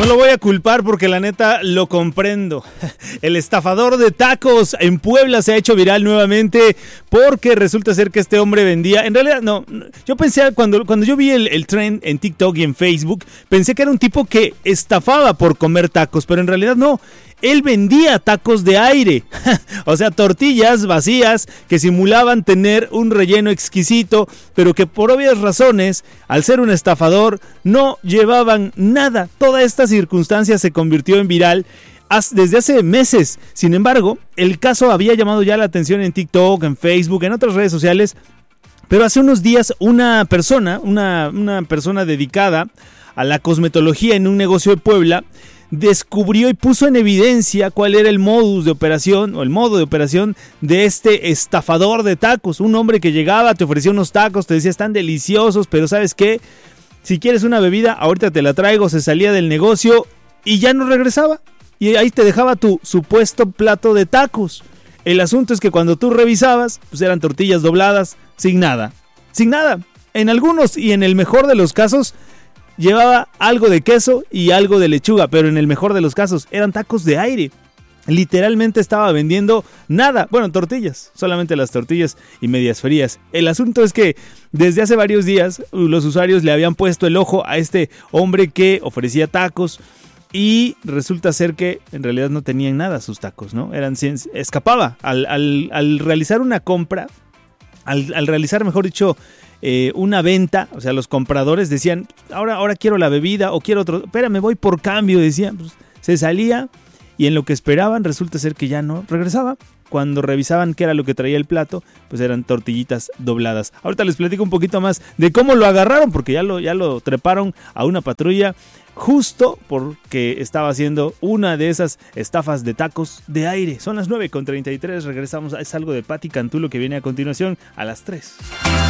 No lo voy a culpar porque la neta lo comprendo. El estafador de tacos en Puebla se ha hecho viral nuevamente porque resulta ser que este hombre vendía... En realidad, no. Yo pensé, cuando yo vi el trend en TikTok y en Facebook, pensé que era un tipo que estafaba por comer tacos, pero en realidad no. Él vendía tacos de aire, o sea, tortillas vacías que simulaban tener un relleno exquisito, pero que por obvias razones, al ser un estafador, no llevaban nada. Toda esta circunstancia se convirtió en viral desde hace meses. Sin embargo, el caso había llamado ya la atención en TikTok, en Facebook, en otras redes sociales, pero hace unos días una persona dedicada a la cosmetología en un negocio de Puebla, descubrió y puso en evidencia cuál era el modus de operación o el modo de operación de este estafador de tacos. Un hombre que llegaba, te ofrecía unos tacos, te decía están deliciosos, pero ¿sabes qué? Si quieres una bebida, ahorita te la traigo. Se salía del negocio y ya no regresaba. Y ahí te dejaba tu supuesto plato de tacos. El asunto es que cuando tú revisabas, pues eran tortillas dobladas, sin nada. Sin nada. En algunos y en el mejor de los casos, llevaba algo de queso y algo de lechuga, pero en el mejor de los casos eran tacos de aire. Literalmente estaba vendiendo nada, bueno, tortillas, solamente las tortillas y medias frías. El asunto es que desde hace varios días los usuarios le habían puesto el ojo a este hombre que ofrecía tacos y resulta ser que en realidad no tenían nada sus tacos, ¿no? Escapaba al realizar una compra, al realizar, mejor dicho, una venta, o sea, los compradores decían, ahora quiero la bebida o quiero otro, espérame, voy por cambio, decían, pues, se salía y en lo que esperaban resulta ser que ya no regresaba. Cuando revisaban qué era lo que traía el plato, pues eran tortillitas dobladas. Ahorita les platico un poquito más de cómo lo agarraron, porque ya lo treparon a una patrulla justo porque estaba haciendo una de esas estafas de tacos de aire. Son las 9:33, regresamos a Es Algo de Patti Cantú, lo que viene a continuación a las 3.